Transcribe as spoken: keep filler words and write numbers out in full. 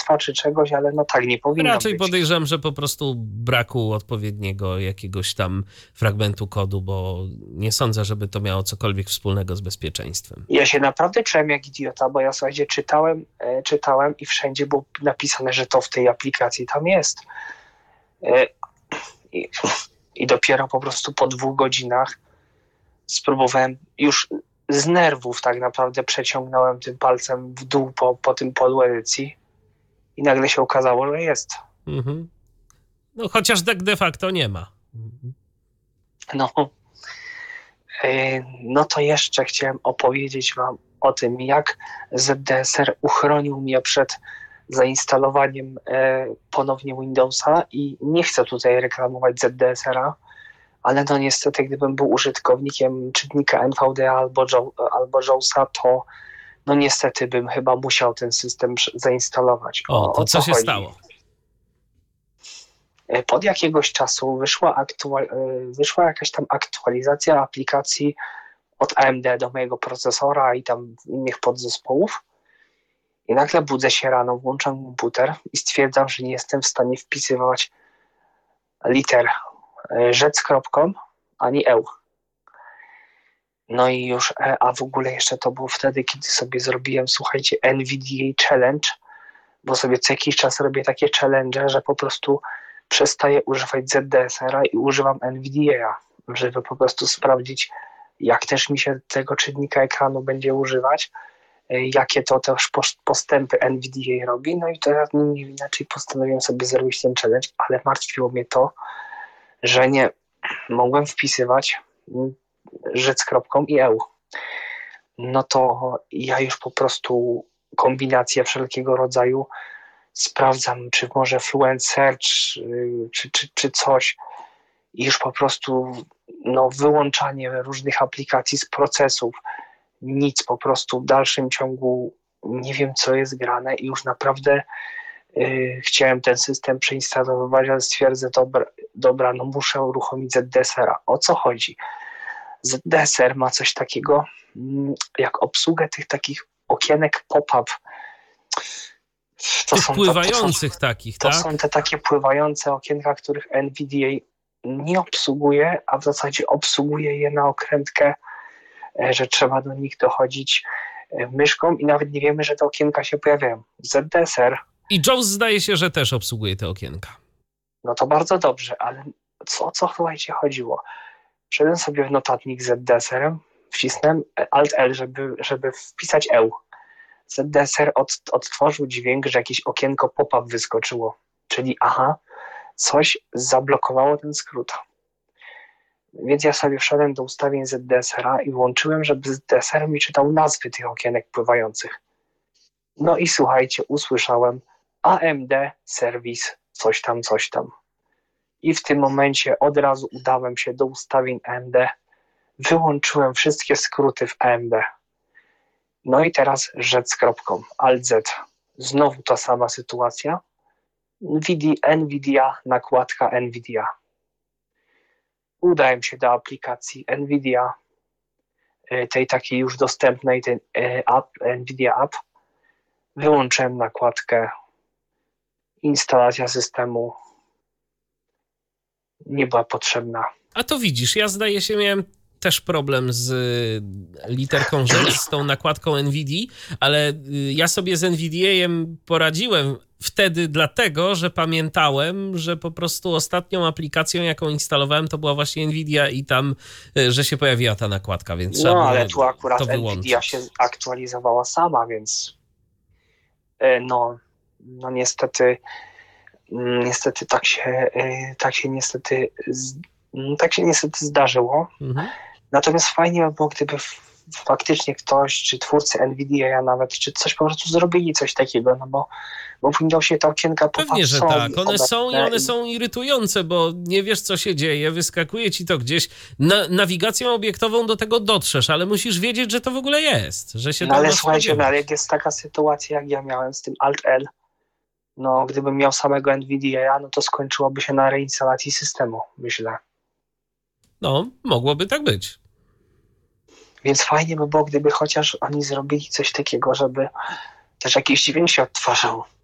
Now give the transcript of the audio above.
oszustwa czy czegoś, ale no tak nie powinno Raczej być. podejrzewam, że po prostu braku odpowiedniego jakiegoś tam fragmentu kodu, bo nie sądzę, żeby to miało cokolwiek wspólnego z bezpieczeństwem. Ja się naprawdę czułem jak idiota, bo ja słuchajcie, czytałem, e, czytałem i wszędzie było napisane, że to w tej aplikacji tam jest. E, i, I dopiero po prostu po dwóch godzinach spróbowałem już z nerwów tak naprawdę przeciągnąłem tym palcem w dół po, po tym polu edycji i nagle się okazało, że jest. Mhm. No chociaż tak de facto nie ma. No, no to jeszcze chciałem opowiedzieć wam o tym, jak Z D S R uchronił mnie przed zainstalowaniem ponownie Windowsa i nie chcę tutaj reklamować Z D S R-a, ale no niestety gdybym był użytkownikiem czytnika N V D A albo, jo- albo JAWSa, to no niestety bym chyba musiał ten system zainstalować. O, to o co, co się chodzi? stało? Pod jakiegoś czasu wyszła, aktual, wyszła jakaś tam aktualizacja aplikacji od A M D do mojego procesora i tam innych podzespołów. I nagle budzę się rano, włączam komputer i stwierdzam, że nie jestem w stanie wpisywać liter rzec z kropką ani eł. No i już, a w ogóle jeszcze to było wtedy, kiedy sobie zrobiłem, słuchajcie, N V D A Challenge, bo sobie co jakiś czas robię takie challenge, że po prostu przestaję używać Z D S R-a i używam N V D A, żeby po prostu sprawdzić, jak też mi się tego czytnika ekranu będzie używać, jakie to też postępy N V D A robi. No i teraz nie inaczej postanowiłem sobie zrobić ten challenge, ale martwiło mnie to, że nie mogłem wpisywać rzec z kropką i eł. No to ja już po prostu kombinacje wszelkiego rodzaju sprawdzam, czy może Fluent Search, czy, czy, czy coś. I już po prostu no, wyłączanie różnych aplikacji z procesów, nic, po prostu w dalszym ciągu nie wiem, co jest grane i już naprawdę yy, chciałem ten system przeinstalować, ale stwierdzę, dobra, dobra, no muszę uruchomić Z D S R-a. O co chodzi? Z D S R ma coś takiego jak obsługę tych takich okienek pop-up. To tych są pływających to, to są, takich, to tak? To są te takie pływające okienka, których N V D A nie obsługuje, a w zasadzie obsługuje je na okrętkę, że trzeba do nich dochodzić myszką i nawet nie wiemy, że te okienka się pojawiają. Z D S R. I JAWS zdaje się, że też obsługuje te okienka. No to bardzo dobrze, ale co, o co słuchajcie chodziło? Wszedłem sobie w notatnik z D S R-em, wcisnąłem Alt L, żeby, żeby wpisać eł. Z D S R od, odtworzył dźwięk, że jakieś okienko pop-up wyskoczyło. Czyli aha, coś zablokowało ten skrót. Więc ja sobie wszedłem do ustawień Z D S R-a i włączyłem, żeby Z D S R mi czytał nazwy tych okienek pływających. No i słuchajcie, usłyszałem A M D Service, coś tam, coś tam. I w tym momencie od razu udałem się do ustawień A M D, wyłączyłem wszystkie skróty w A M D. No i teraz rzec z kropką, Alt Z. Znowu ta sama sytuacja. NVIDIA, nakładka NVIDIA. Udałem się do aplikacji NVIDIA, tej takiej już dostępnej, ten app, NVIDIA App. Wyłączyłem nakładkę, instalacja systemu nie była potrzebna. A to widzisz, ja zdaje się miałem też problem z literką rzecz, z tą nakładką NVIDII, ale ja sobie z NVIDIA-em poradziłem wtedy dlatego, że pamiętałem, że po prostu ostatnią aplikacją, jaką instalowałem, to była właśnie NVIDIA i tam, że się pojawiła ta nakładka, więc trzeba No, ale tu akurat to NVIDIA się aktualizowała sama, więc no, no niestety niestety tak się tak się niestety tak się niestety zdarzyło. Mhm. Natomiast fajnie by było, gdyby faktycznie ktoś, czy twórcy NVIDIA nawet, czy coś po prostu zrobili coś takiego, no bo, bo w Windowsie te okienka pop-up Pewnie, że są tak. One są i one i... są irytujące, bo nie wiesz, co się dzieje, wyskakuje ci to gdzieś. Na, nawigacją obiektową do tego dotrzesz, ale musisz wiedzieć, że to w ogóle jest, że się no, tam ale słuchajcie, no, ale jak jest taka sytuacja, jak ja miałem z tym Alt L, no gdybym miał samego NVIDIA, no to skończyłoby się na reinstalacji systemu, myślę. No, mogłoby tak być. Więc fajnie by było, gdyby chociaż oni zrobili coś takiego, żeby też jakiś dźwięk się odtwarzał.